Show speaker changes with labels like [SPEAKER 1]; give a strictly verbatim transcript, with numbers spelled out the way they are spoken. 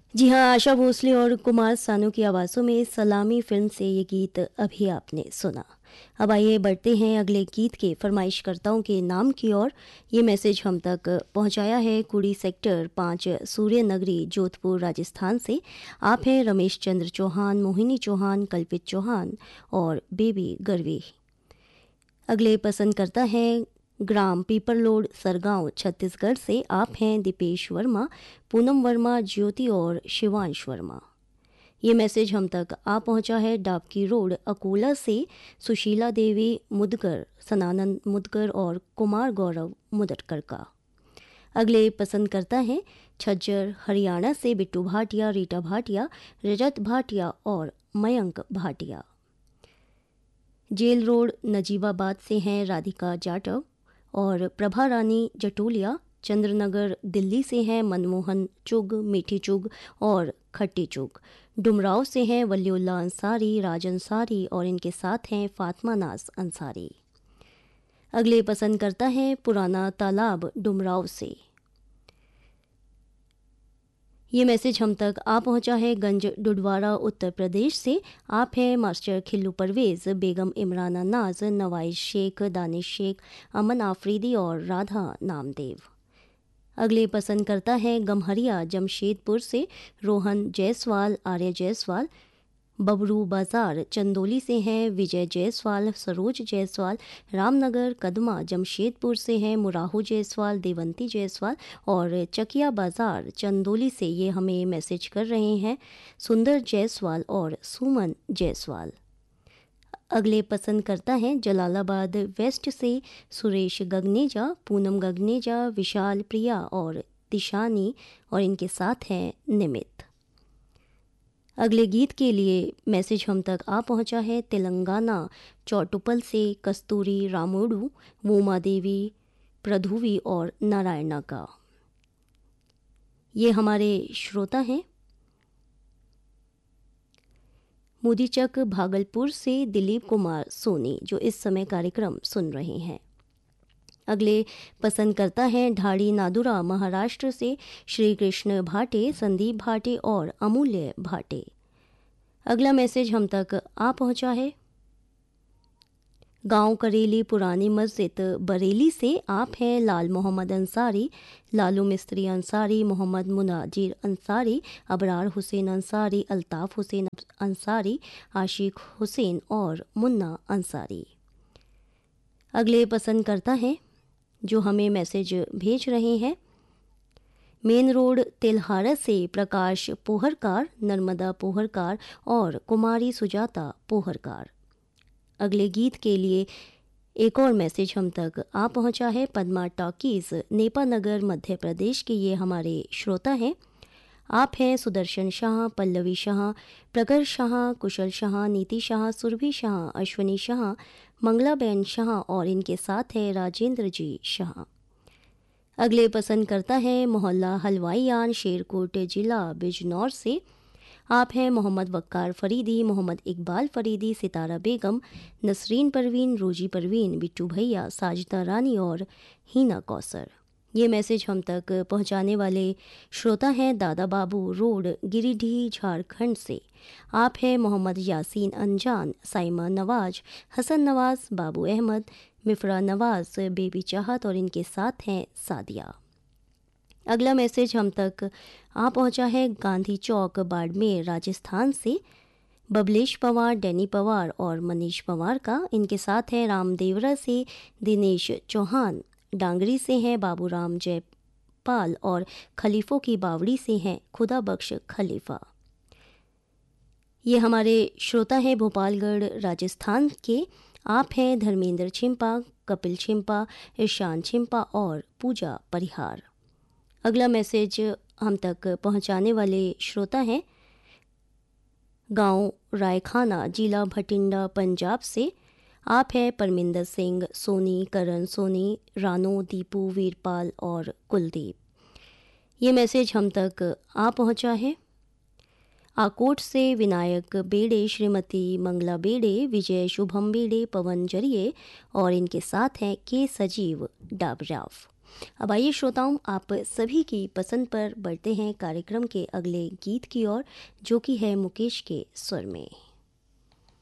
[SPEAKER 1] जी हाँ, आशा भोसले और कुमार सानू की आवाज़ों में सलामी फिल्म से ये गीत अभी आपने सुना। अब आइए बढ़ते हैं अगले गीत के फरमाइशकर्ताओं के नाम की ओर। ये मैसेज हम तक पहुंचाया है कुड़ी सेक्टर पाँच सूर्य नगरी जोधपुर राजस्थान से। आप हैं रमेश चंद्र चौहान, मोहिनी चौहान, कल्पित चौहान और बेबी गरवी। अगले पसंद करता है ग्राम पीपरलोड सरगांव छत्तीसगढ़ से। आप हैं दीपेश वर्मा, पूनम वर्मा, ज्योति और शिवांश वर्मा। ये मैसेज हम तक आ पहुंचा है डाबकी रोड अकोला से सुशीला देवी मुदकर, सनानंद मुदकर और कुमार गौरव मुदटकर का। अगले पसंद करता है छज्जर हरियाणा से बिट्टू भाटिया, रीटा भाटिया, रजत भाटिया और मयंक भाटिया। जेल रोड नजीबाबाद से हैं राधिका जाटव और प्रभा रानी जटोलिया। चंद्रनगर दिल्ली से हैं मनमोहन चुग, मीठी चुग और खट्टी चुग। डुमराव से हैं वलीउल्ला अंसारी, राज अंसारी और इनके साथ हैं फातिमा नाज अंसारी। अगले पसंद करता है पुराना तालाब डुमराव से। ये मैसेज हम तक आ पहुंचा है गंज डुडवारा उत्तर प्रदेश से। आप हैं मास्टर खिल्लू परवेज़, बेगम इमराना नाज, नवाइज शेख, दानिश शेख, अमन आफरीदी और राधा नामदेव। अगले पसंद करता है गमहरिया जमशेदपुर से रोहन जायसवाल, आर्य जायसवाल। बबरू बाजार चंदोली से हैं विजय जायसवाल, सरोज जायसवाल। रामनगर कदमा जमशेदपुर से हैं मुराहू जायसवाल, देवंती जायसवाल और चकिया बाजार चंदोली से ये हमें मैसेज कर रहे हैं सुंदर जायसवाल और सुमन जायसवाल। अगले पसंद करता है जलालाबाद वेस्ट से सुरेश गगनेजा, पूनम गगनेजा, विशाल प्रिया और दिशानी और इनके साथ हैं निमित। अगले गीत के लिए मैसेज हम तक आ पहुंचा है तेलंगाना चौटुपल से कस्तूरी रामोडू, वोमा देवी, प्रधुवी और नारायणा का। ये हमारे श्रोता हैं मुदीचक भागलपुर से दिलीप कुमार सोनी, जो इस समय कार्यक्रम सुन रहे हैं। अगले पसंद करता है ढाड़ी नादुरा महाराष्ट्र से श्री कृष्ण भाटे, संदीप भाटे और अमूल्य भाटे। अगला मैसेज हम तक आ पहुंचा है गांव करेली पुरानी मस्जिद बरेली से। आप हैं लाल मोहम्मद अंसारी, लालू मिस्त्री अंसारी, मोहम्मद मुनाजिर अंसारी, अबरार हुसैन अंसारी, अल्ताफ़ हुसैन अंसारी, आशिक हुसैन और मुन्ना अंसारी। अगले पसंद करता है जो हमें मैसेज भेज रहे हैं मेन रोड तिलहारा से प्रकाश पोहरकार, नर्मदा पोहरकार और कुमारी सुजाता पोहरकार। अगले गीत के लिए एक और मैसेज हम तक आ पहुंचा है पद्मा टॉकीज़ नेपानगर मध्य प्रदेश के। ये हमारे श्रोता हैं। आप हैं सुदर्शन शाह, पल्लवी शाह, प्रगर शाह, कुशल शाह, नीति शाह, सुरभि शाह, अश्वनी शाह, मंगलाबेन शाह और इनके साथ है राजेंद्र जी शाह। अगले पसंद करता है मोहल्ला हलवाईयान, शेरकोट जिला बिजनौर से। आप हैं मोहम्मद वक्कार फरीदी, मोहम्मद इकबाल फरीदी, सितारा बेगम, नसरीन परवीन, रोजी परवीन, बिट्टू भैया, साजिदा रानी और हीना कौसर। ये मैसेज हम तक पहुंचाने वाले श्रोता हैं दादा बाबू रोड गिरिडीह झारखंड से। आप हैं मोहम्मद यासीन अनजान, साइमा नवाज, हसन नवाज, बाबू अहमद, मिफ्रा नवाज, बेबी चाहत और इनके साथ हैं सादिया। अगला मैसेज हम तक आ पहुंचा है गांधी चौक बाड़मेर राजस्थान से। बबलेश पवार, डैनी पवार और मनीष पवार का। इनके साथ हैं रामदेवरा से दिनेश चौहान, डांगरी से हैं बाबूराम जयपाल और खलीफों की बावड़ी से हैं खुदा बख्श खलीफा। ये हमारे श्रोता हैं भोपालगढ़ राजस्थान के। आप हैं धर्मेंद्र छिंपा, कपिल छिंपा, ईशान छिंपा और पूजा परिहार। अगला मैसेज हम तक पहुंचाने वाले श्रोता हैं गांव रायखाना, जिला भटिंडा, पंजाब से। आप हैं परमिंदर सिंह, सोनी, करण सोनी, रानो, दीपू, वीरपाल और कुलदीप। ये मैसेज हम तक आ पहुंचा है आकोट से विनायक बेड़े, श्रीमती मंगला बेड़े, विजय शुभम बेड़े, पवन जरिए और इनके साथ हैं के सजीव डाबराव। अब आइए श्रोताओं, आप सभी की पसंद पर बढ़ते हैं कार्यक्रम के अगले गीत की ओर, जो कि है मुकेश के स्वर में।